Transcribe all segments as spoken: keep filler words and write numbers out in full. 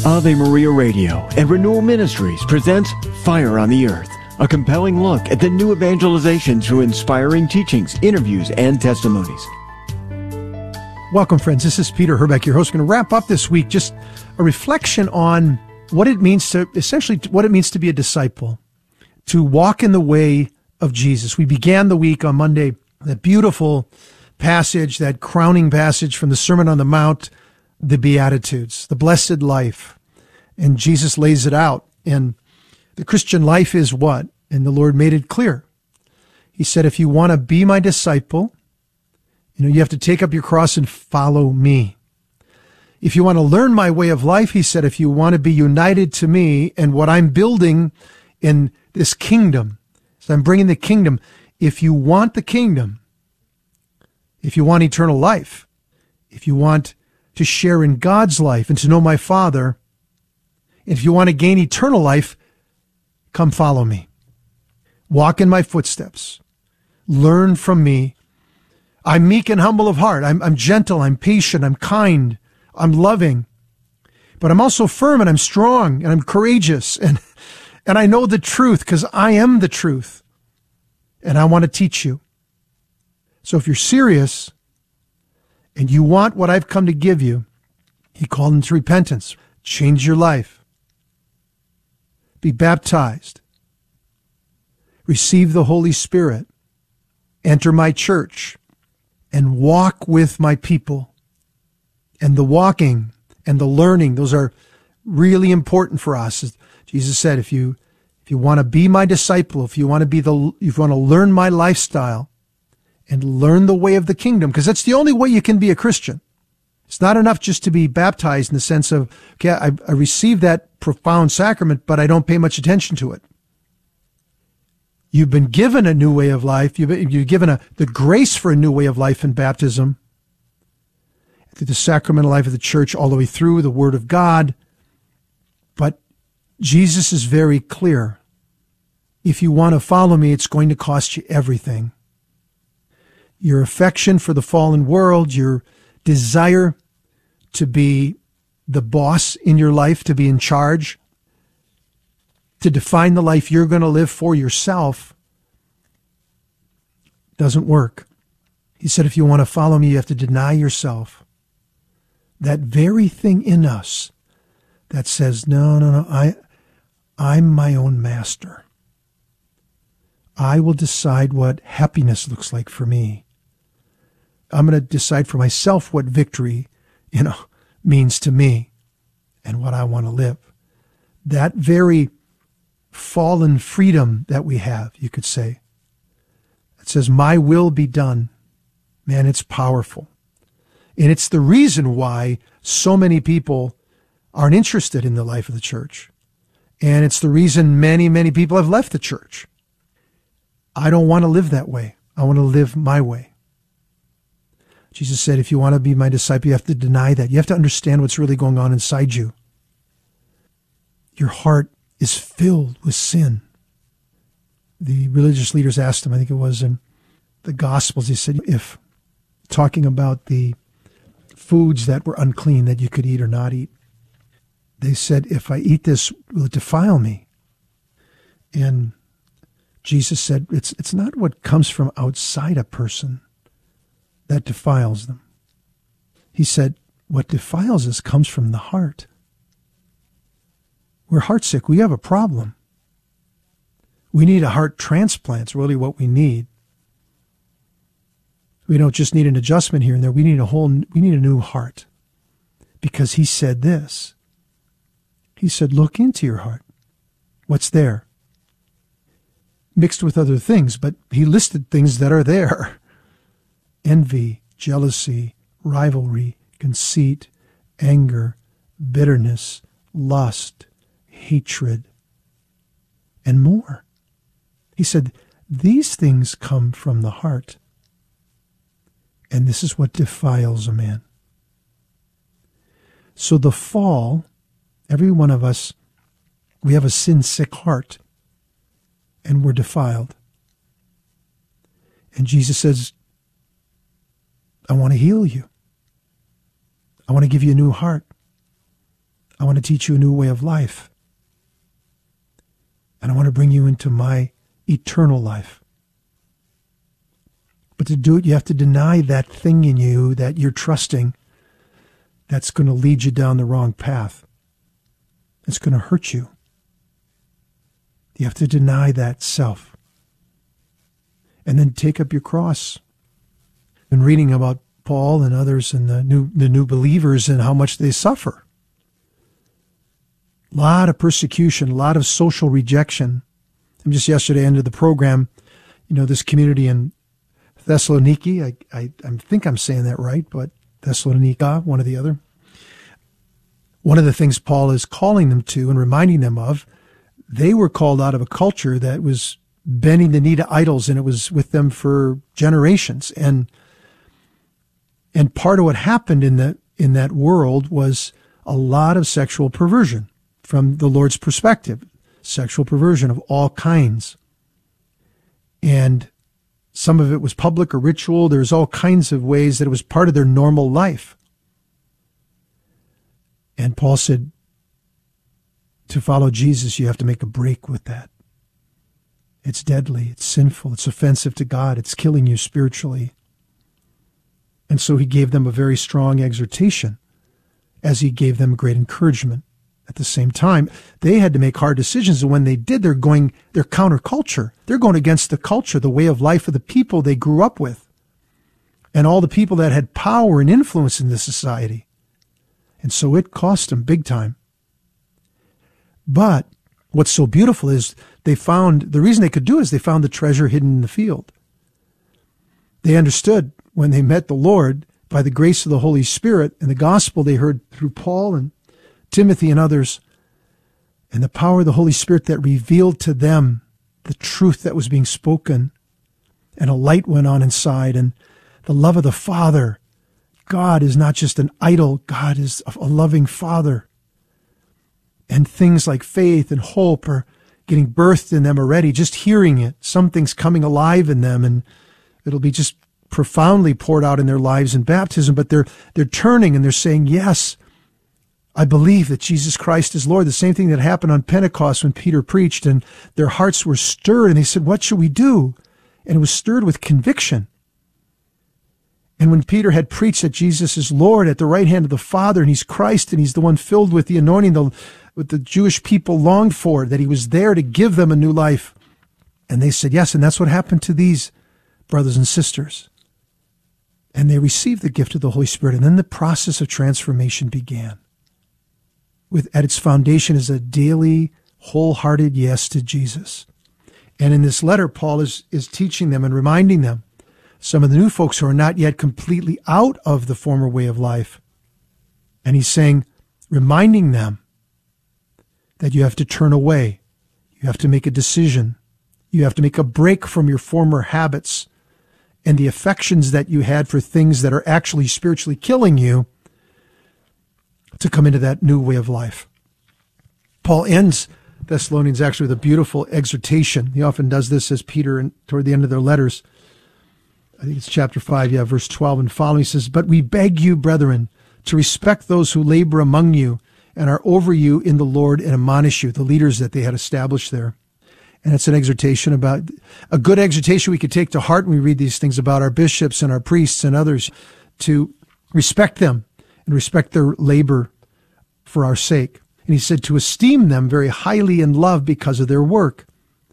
Ave Maria Radio and Renewal Ministries presents Fire on the Earth, a compelling look at the new evangelization through inspiring teachings, interviews, and testimonies. Welcome, friends. This is Peter Herbeck, your host. Going to wrap up this week just a reflection on what it means to, essentially, what it means to be a disciple, to walk in the way of Jesus. We began the week on Monday, that beautiful passage, that crowning passage from the Sermon on the Mount, the Beatitudes, the blessed life. And Jesus lays it out. And the Christian life is what? And the Lord made it clear. He said, if you want to be my disciple, you know, you have to take up your cross and follow me. If you want to learn my way of life, he said, if you want to be united to me and what I'm building in this kingdom, so I'm bringing the kingdom. If you want the kingdom, if you want eternal life, if you want to share in God's life and to know my Father, if you want to gain eternal life, come follow me. Walk in my footsteps. Learn from me. I'm meek and humble of heart. I'm, I'm gentle. I'm patient. I'm kind. I'm loving. But I'm also firm and I'm strong and I'm courageous. And, and I know the truth because I am the truth. And I want to teach you. So if you're serious and you want what I've come to give you, he called them to repentance. Change your life. Be baptized. Receive the Holy Spirit. Enter my church. And walk with my people. And the walking and the learning, those are really important for us. As Jesus said, if you if you want to be my disciple, if you want to be the if you want to learn my lifestyle and learn the way of the kingdom, because that's the only way you can be a Christian. It's not enough just to be baptized in the sense of, okay, I, I received that profound sacrament, but I don't pay much attention to it. You've been given a new way of life. You've been, you've given a, the grace for a new way of life in baptism, through the sacramental life of the church, all the way through the Word of God. But Jesus is very clear. If you want to follow me, it's going to cost you everything. Your affection for the fallen world, your desire to be the boss in your life, to be in charge, to define the life you're going to live for yourself, doesn't work. He said, if you want to follow me, you have to deny yourself. That very thing in us that says, no, no, no, I, I'm my own master. I will decide what happiness looks like for me. I'm going to decide for myself what victory, you know, means to me and what I want to live. That very fallen freedom that we have, you could say. It says, my will be done. Man, it's powerful. And it's the reason why so many people aren't interested in the life of the church. And it's the reason many, many people have left the church. I don't want to live that way. I want to live my way. Jesus said, if you want to be my disciple, you have to deny that. You have to understand what's really going on inside you. Your heart is filled with sin. The religious leaders asked him, I think it was in the Gospels, he said, if talking about the foods that were unclean that you could eat or not eat, they said, if I eat this, will it defile me? And Jesus said, it's it's not what comes from outside a person that defiles them. He said, what defiles us comes from the heart. We're heartsick. We have a problem. We need a heart transplant. It's really what we need. We don't just need an adjustment here and there. We need a whole, we need a new heart. Because he said this. He said, look into your heart. What's there? Mixed with other things, but he listed things that are there. Envy, jealousy, rivalry, conceit, anger, bitterness, lust, hatred, and more. He said, these things come from the heart. And this is what defiles a man. So the fall, every one of us, we have a sin-sick heart, and we're defiled. And Jesus says, I want to heal you. I want to give you a new heart. I want to teach you a new way of life. And I want to bring you into my eternal life. But to do it, you have to deny that thing in you that you're trusting that's going to lead you down the wrong path. It's going to hurt you. You have to deny that self. And then take up your cross. And reading about Paul and others and the new the new believers and how much they suffer. A lot of persecution, a lot of social rejection. And just yesterday, ended the program, you know, this community in Thessaloniki, I, I, I think I'm saying that right, but Thessalonica, one or the other. One of the things Paul is calling them to and reminding them of, they were called out of a culture that was bending the knee to idols, and it was with them for generations. And and part of what happened in that in that world was a lot of sexual perversion from the Lord's perspective, sexual perversion of all kinds. And some of it was public or ritual. There's all kinds of ways that it was part of their normal life. And Paul said, to follow Jesus, you have to make a break with that. It's deadly, it's sinful, it's offensive to God, it's killing you spiritually. And so he gave them a very strong exhortation, as he gave them great encouragement. At the same time, they had to make hard decisions, and when they did, they're going, they're counterculture. They're going against the culture, the way of life of the people they grew up with, and all the people that had power and influence in this society. And so it cost them big time. But what's so beautiful is they found, the reason they could do it is they found the treasure hidden in the field. They understood when they met the Lord, by the grace of the Holy Spirit and the gospel they heard through Paul and Timothy and others, and the power of the Holy Spirit that revealed to them the truth that was being spoken, and a light went on inside, and the love of the Father. God is not just an idol. God is a loving Father. And things like faith and hope are getting birthed in them already, just hearing it. Something's coming alive in them, and it'll be just profoundly poured out in their lives in baptism, but they're they're turning and they're saying, yes, I believe that Jesus Christ is Lord. The same thing that happened on Pentecost when Peter preached, and their hearts were stirred, and they said, what should we do? And it was stirred with conviction. And when Peter had preached that Jesus is Lord at the right hand of the Father, and he's Christ, and he's the one filled with the anointing the, that the Jewish people longed for, that he was there to give them a new life. And they said, yes, and that's what happened to these brothers and sisters. And they received the gift of the Holy Spirit, and then the process of transformation began. With at its foundation is a daily, wholehearted yes to Jesus. And in this letter, Paul is, is teaching them and reminding them, some of the new folks who are not yet completely out of the former way of life. And he's saying, reminding them that you have to turn away. You have to make a decision. You have to make a break from your former habits and the affections that you had for things that are actually spiritually killing you, to come into that new way of life. Paul ends Thessalonians actually with a beautiful exhortation. He often does this as Peter, and toward the end of their letters, I think it's chapter five, yeah, verse twelve and following, he says, but we beg you, brethren, to respect those who labor among you and are over you in the Lord and admonish you, the leaders that they had established there. And it's an exhortation about, a good exhortation we could take to heart when we read these things about our bishops and our priests and others, to respect them and respect their labor for our sake. And he said to esteem them very highly in love because of their work.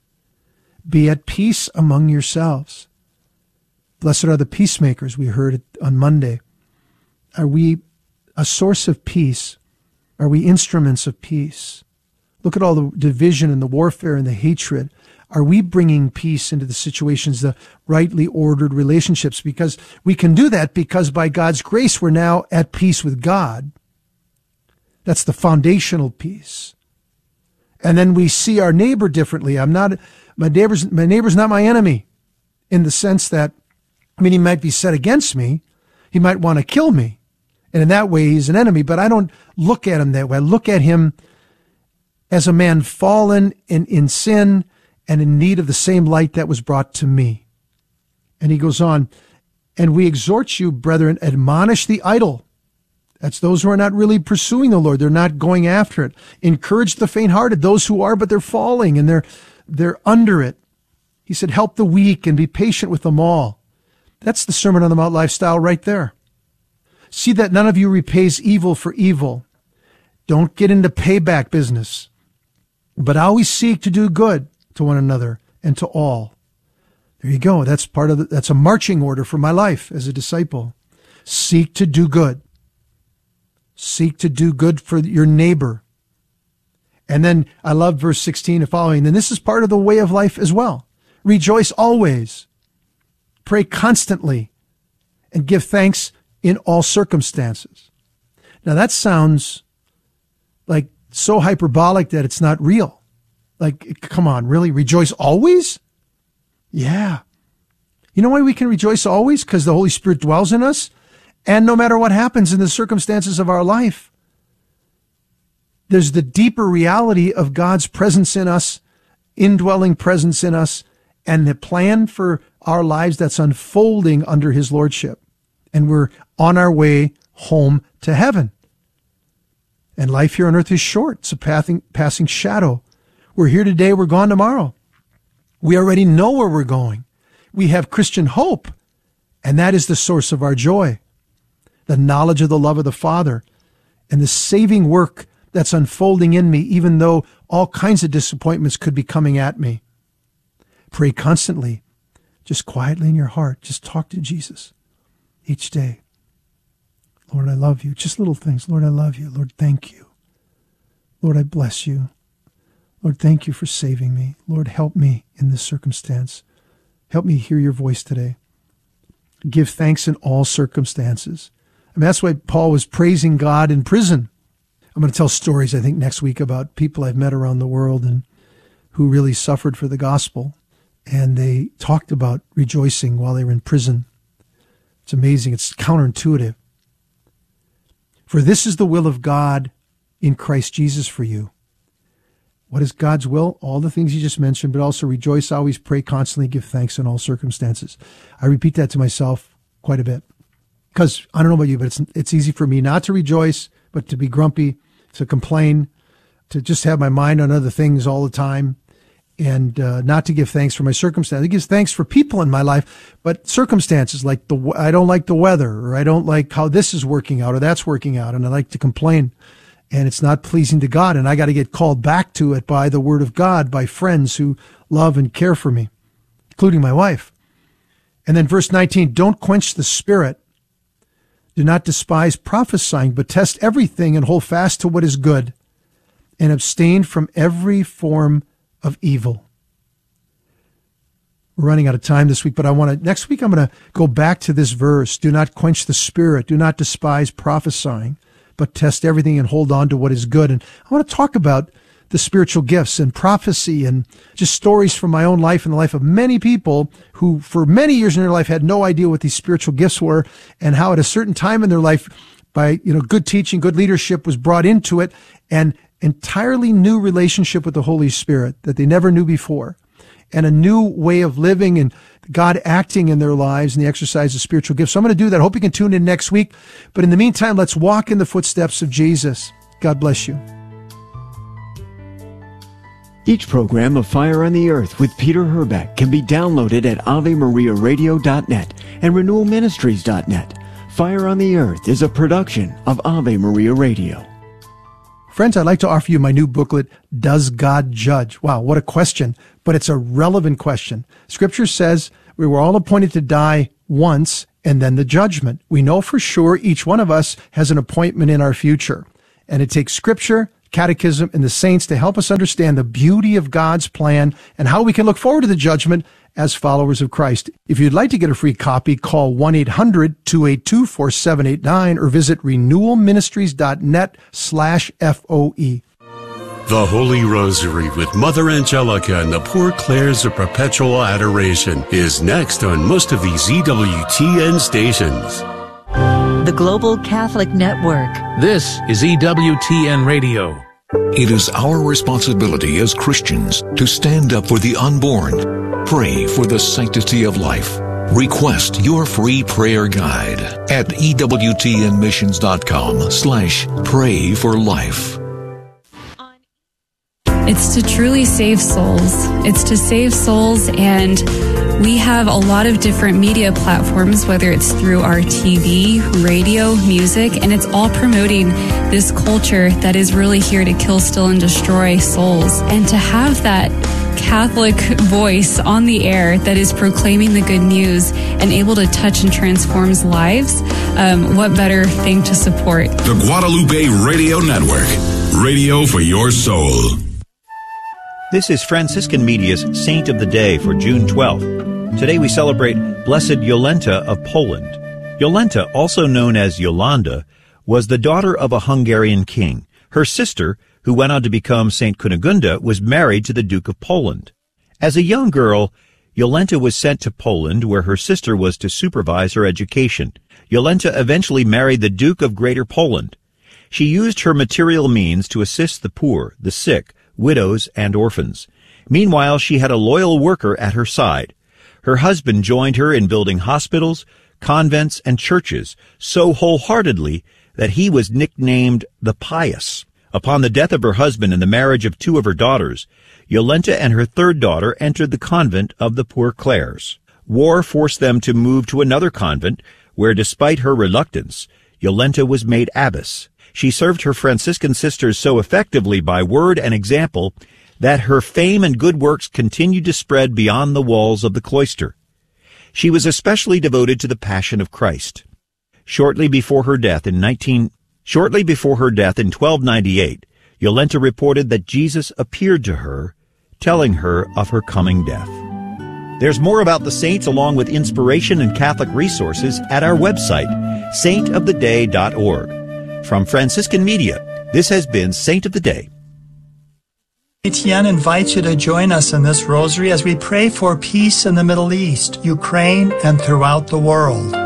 Be at peace among yourselves. Blessed are the peacemakers, we heard it on Monday. Are we a source of peace? Are we instruments of peace? Look at all the division and the warfare and the hatred. Are we bringing peace into the situations, the rightly ordered relationships? Because we can do that because by God's grace, we're now at peace with God. That's the foundational peace. And then we see our neighbor differently. I'm not, my neighbor's, my neighbor's not my enemy, in the sense that, I mean, he might be set against me. He might want to kill me. And in that way, he's an enemy, but I don't look at him that way. I look at him as a man fallen in, in sin and in need of the same light that was brought to me. And he goes on, and we exhort you, brethren, admonish the idle. That's those who are not really pursuing the Lord. They're not going after it. Encourage the faint-hearted, those who are, but they're falling and they're, they're under it. He said, help the weak and be patient with them all. That's the Sermon on the Mount lifestyle right there. See that none of you repays evil for evil. Don't get into payback business, but always seek to do good to one another and to all. There you go. That's part of the, that's a marching order for my life as a disciple. Seek to do good. Seek to do good for your neighbor. And then I love verse sixteen and following. Then this is part of the way of life as well. Rejoice always. Pray constantly and give thanks in all circumstances. Now that sounds like so hyperbolic that it's not real. Like, come on, really? Rejoice always? Yeah. You know why we can rejoice always? Because the Holy Spirit dwells in us. And no matter what happens in the circumstances of our life, there's the deeper reality of God's presence in us, indwelling presence in us, and the plan for our lives that's unfolding under his lordship. And we're on our way home to heaven. And life here on earth is short. It's a passing, passing shadow. We're here today. We're gone tomorrow. We already know where we're going. We have Christian hope, and that is the source of our joy. The knowledge of the love of the Father and the saving work that's unfolding in me, even though all kinds of disappointments could be coming at me. Pray constantly, just quietly in your heart. Just talk to Jesus each day. Lord, I love you. Just little things. Lord, I love you. Lord, thank you. Lord, I bless you. Lord, thank you for saving me. Lord, help me in this circumstance. Help me hear your voice today. Give thanks in all circumstances. I mean, that's why Paul was praising God in prison. I'm going to tell stories, I think, next week about people I've met around the world and who really suffered for the gospel. And they talked about rejoicing while they were in prison. It's amazing. It's counterintuitive. For this is the will of God in Christ Jesus for you. What is God's will? All the things you just mentioned, but also rejoice, always pray constantly, give thanks in all circumstances. I repeat that to myself quite a bit. Because I don't know about you, but it's it's easy for me not to rejoice, but to be grumpy, to complain, to just have my mind on other things all the time, and uh, not to give thanks for my circumstances. I give thanks for people in my life, but circumstances like the I don't like the weather, or I don't like how this is working out, or that's working out, and I like to complain, and it's not pleasing to God, and I got to get called back to it by the Word of God, by friends who love and care for me, including my wife. And then verse nineteen, don't quench the Spirit. Do not despise prophesying, but test everything and hold fast to what is good, and abstain from every form of evil. We're running out of time this week, but I want to, next week I'm going to go back to this verse. Do not quench the Spirit. Do not despise prophesying, but test everything and hold on to what is good. And I want to talk about the spiritual gifts and prophecy and just stories from my own life and the life of many people who for many years in their life had no idea what these spiritual gifts were, and how at a certain time in their life, by, you know, good teaching, good leadership was brought into it, and entirely new relationship with the Holy Spirit that they never knew before, and a new way of living and God acting in their lives and the exercise of spiritual gifts. So I'm going to do that. I hope you can tune in next week. But in the meantime, let's walk in the footsteps of Jesus. God bless you. Each program of Fire on the Earth with Peter Herbeck can be downloaded at ave maria radio dot net and renewal ministries dot net. Fire on the Earth is a production of Ave Maria Radio. Friends, I'd like to offer you my new booklet, Does God Judge? Wow, what a question, but it's a relevant question. Scripture says we were all appointed to die once and then the judgment. We know for sure each one of us has an appointment in our future, and it takes Scripture, Catechism, and the saints to help us understand the beauty of God's plan and how we can look forward to the judgment as followers of Christ. If you'd like to get a free copy, call one eight hundred two eight two four seven eight nine or visit renewal ministries dot net slash F O E. The Holy Rosary with Mother Angelica and the Poor Clares of Perpetual Adoration is next on most of these E W T N stations. The Global Catholic Network. This is E W T N Radio. It is our responsibility as Christians to stand up for the unborn, pray for the sanctity of life, Request your free prayer guide at ewtnmissions.com slash pray for life. It's to truly save souls. It's to save souls, and we have a lot of different media platforms, whether it's through our T V, radio, music, and it's all promoting this culture that is really here to kill, steal, and destroy souls. And to have that Catholic voice on the air that is proclaiming the good news and able to touch and transform lives, um, what better thing to support? The Guadalupe Radio Network, radio for your soul. This is Franciscan Media's Saint of the Day for June twelfth. Today we celebrate Blessed Jolenta of Poland. Jolenta, also known as Yolanda, was the daughter of a Hungarian king. Her sister, who went on to become Saint Kunigunda, was married to the Duke of Poland. As a young girl, Jolenta was sent to Poland, where her sister was to supervise her education. Jolenta eventually married the Duke of Greater Poland. She used her material means to assist the poor, the sick, widows, and orphans. Meanwhile, she had a loyal worker at her side. Her husband joined her in building hospitals, convents, and churches so wholeheartedly that he was nicknamed the Pious. Upon the death of her husband and the marriage of two of her daughters, Jolenta and her third daughter entered the convent of the Poor Clares. War forced them to move to another convent, where despite her reluctance, Jolenta was made abbess. She served her Franciscan sisters so effectively by word and example that her fame and good works continued to spread beyond the walls of the cloister. She was especially devoted to the Passion of Christ. Shortly before her death in nineteen Shortly before her death in twelve ninety-eight, Jolenta reported that Jesus appeared to her, telling her of her coming death. There's more about the saints along with inspiration and Catholic resources at our website, saint of the day dot org. From Franciscan Media, this has been Saint of the Day. Etienne invites you to join us in this rosary as we pray for peace in the Middle East, Ukraine, and throughout the world.